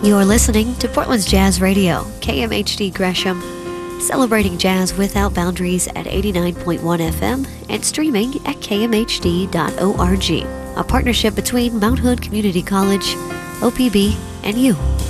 You're listening to Portland's Jazz Radio, KMHD Gresham, celebrating jazz without boundaries at 89.1 FM and streaming at kmhd.org, a partnership between Mount Hood Community College, OPB, and you.